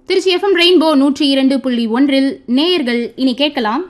Trichy FM rainbow 102.1 நேயர்கள் இனி கேட்கலாம்.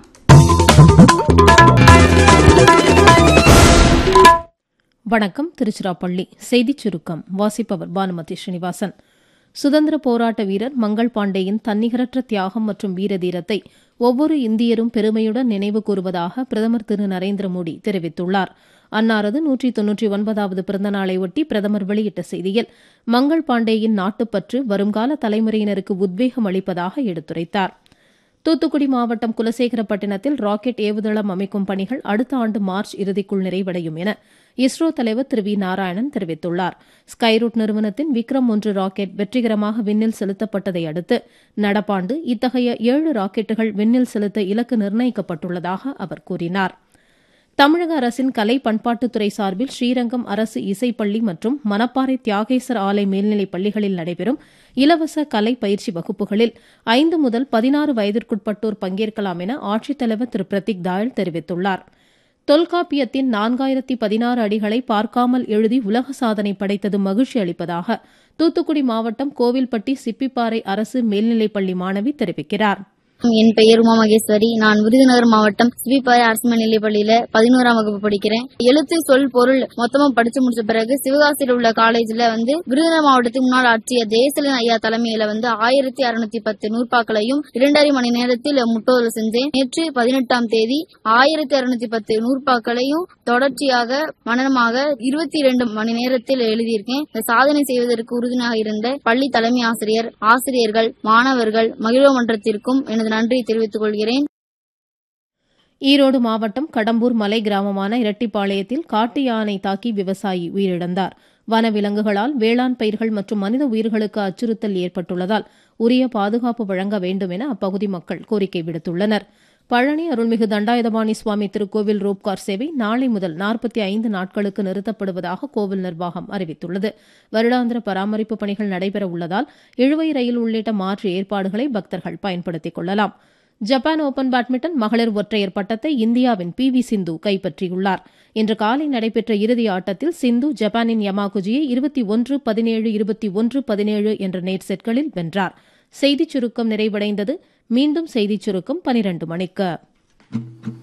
வணக்கம். திருச்சிராப்பள்ளி செய்திச் சுருக்கம் வாசிப்பவர் பானுமதி ஸ்ரீனிவாசன். சுதந்திர போராட்ட வீரர் மங்கள் பாண்டேயின் தன்னிகரற்ற தியாகம் மற்றும் வீரதீரத்தை ஒவ்வொரு இந்தியரும் பெருமையுடன் நினைவு கூறுவதாக பிரதமர் திரு நரேந்திர மோடி தெரிவித்துள்ளார். அன்னாரது 199வது பிறந்தநாளையொட்டி பிரதமர் வெளியிட்ட செய்தியில் மங்கள் பாண்டேயின் நாட்டுப்பற்று வருங்கால தலைமுறையினருக்கு உத்வேகம் அளிப்பதாக எடுத்துரைத்தார். தூத்துக்குடி மாவட்டம் குலசேகரப்பட்டினத்தில் ராக்கெட் ஏவுதளம் அமைக்கும் பணிகள் அடுத்த ஆண்டு மார்ச் இறுதிக்குள் நிறைவடையும் என இஸ்ரோ தலைவர் திரு வி நாராயணன் தெரிவித்துள்ளார். ஸ்கைரூட் நிறுவனத்தின் விக்ரம் 1 ராக்கெட் வெற்றிகரமாக விண்ணில் செலுத்தப்பட்டதை அடுத்து நடப்பாண்டு இத்தகைய 7 ராக்கெட்டுகள் விண்ணில் செலுத்த இலக்கு நிர்ணயிக்கப்பட்டுள்ளதாக அவர் கூறினார். தமிழக அரசின் கலை பண்பாட்டுத்துறை சார்பில் ஸ்ரீரங்கம் அரசு இசைப்பள்ளி மற்றும் மணப்பாறை தியாகேசர் ஆலை மேல்நிலைப் பள்ளிகளில் நடைபெறும் இலவச கலை பயிற்சி வகுப்புகளில் 5 முதல் 16 வயதிற்குட்பட்டோர் பங்கேற்கலாம் என ஆட்சித்தலைவர் திரு பிரதீக் தாயல் தெரிவித்துள்ளார். தொல்காப்பியத்தின் 4016 அடிகளை பார்க்காமல் எழுதி உலக சாதனை படைத்தது மகிழ்ச்சி அளிப்பதாக தூத்துக்குடி மாவட்டம் கோவில்பட்டி சிப்பிப்பாறை அரசு மேல்நிலைப்பள்ளி மாணவி தெரிவிக்கிறார். என் பெயர் உமா மகேஸ்வரி. நான் விருதுநகர் மாவட்டம் சிபிபாறை அரசு மேல்நிலைப் பள்ளியில 11ஆம் வகுப்பு படிக்கிறேன். எழுத்து சொல் பொருள் மொத்தமா படிச்சு முடிச்ச பிறகு சிவகாசியில் உள்ள காலேஜ்ல விருதுநகர் மாவட்டத்துக்கு முன்னாள் ஆட்சியர் ஜெயசலன் ஐயா தலைமையில 1610 நூற்பாக்களையும் 2.5 மணி நேரத்தில் முட்டோதல் செஞ்சேன். நேற்று 18ஆம் தேதி 1610 நூற்பாக்களையும் தொடர்ச்சியாக மனனமாக 22 மணி நேரத்தில் எழுதியிருக்கேன். இந்த சாதனை செய்வதற்கு உறுதுணையாக இருந்த பள்ளி தலைமை ஆசிரியர், ஆசிரியர்கள், மாணவர்கள், மகிழ்வு மன்றத்திற்கும் எனது நன்றி தெரிவித்துக் கொள்கிறேன். ஈரோடு மாவட்டம் கடம்பூர் மலை கிராமமான இரட்டிப்பாளையத்தில் காட்டு யானை தாக்கி விவசாயி உயிரிழந்தார். வனவிலங்குகளால் வேளாண் பயிர்கள் மற்றும் மனித உயிர்களுக்கு அச்சுறுத்தல் ஏற்பட்டுள்ளதால் உரிய பாதுகாப்பு வழங்க வேண்டும் என அப்பகுதி மக்கள் கோரிக்கை விடுத்துள்ளனர். பழனி அருள்மிகு தண்டாயுதபாணி சுவாமி திருக்கோவில் ரோப்கார் சேவை நாளை முதல் 45 நாட்களுக்கு நிறுத்தப்படுவதாக கோவில் நிர்வாகம் அறிவித்துள்ளது. வருடாந்திர பராமரிப்பு பணிகள் நடைபெற உள்ளதால் இழுவை ரயில் உள்ளிட்ட மாற்று ஏற்பாடுகளை பக்தர்கள் பயன்படுத்திக் கொள்ளலாம். ஜப்பான் ஓபன் பேட்மிண்டன் மகளிர் ஒற்றையர் பட்டத்தை இந்தியாவின் PV சிந்து கைப்பற்றியுள்ளார். இன்று காலை நடைபெற்ற இறுதி ஆட்டத்தில் சிந்து ஜப்பானின் யமாகுச்சியை 21-17, 21-17 என்ற நேர் செட்களில் வென்றார். செய்திச் சுருக்கம் நிறைவடைந்தது. மீண்டும் செய்திச் சுருக்கம் 12 மணிக்கு.